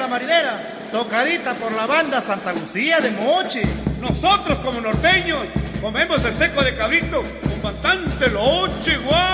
la marinera, tocadita por la banda Santa Lucía de Mochi. Nosotros como norteños comemos el seco de cabrito con bastante loche, guau.